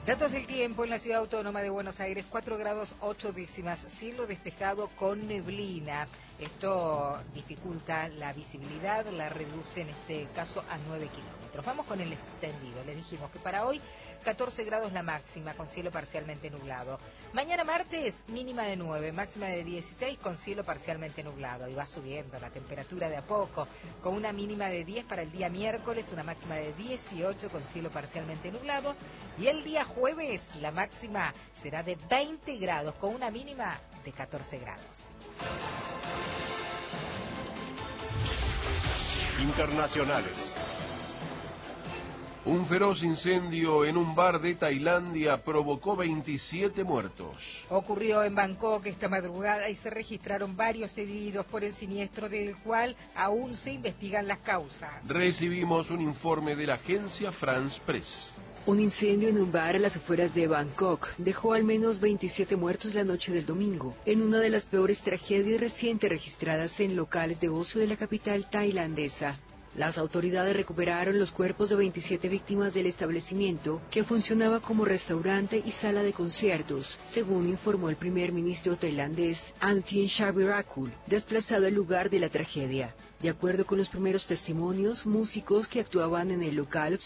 Datos del tiempo en la ciudad autónoma de Buenos Aires, 4 grados 8 décimas, cielo despejado con neblina. Esto dificulta la visibilidad, la reduce en este caso a 9 kilómetros. Vamos con el extendido. Les dijimos que para hoy 14 grados la máxima con cielo parcialmente nublado. Mañana martes mínima de 9, máxima de 16 con cielo parcialmente nublado. Y va subiendo la temperatura de a poco, con una mínima de 10 para el día miércoles, una máxima de 18 con cielo parcialmente nublado. Y el día jueves la máxima será de 20 grados con una mínima de 14 grados. Internacionales. Un feroz incendio en un bar de Tailandia provocó 27 muertos. Ocurrió en Bangkok esta madrugada y se registraron varios heridos por el siniestro del cual aún se investigan las causas. Recibimos un informe de la agencia France Press. Un incendio en un bar a las afueras de Bangkok dejó al menos 27 muertos la noche del domingo, en una de las peores tragedias recientes registradas en locales de ocio de la capital tailandesa. Las autoridades recuperaron los cuerpos de 27 víctimas del establecimiento, que funcionaba como restaurante y sala de conciertos, según informó el primer ministro tailandés Anutin Charnvirakul, desplazado al lugar de la tragedia. De acuerdo con los primeros testimonios, músicos que actuaban en el local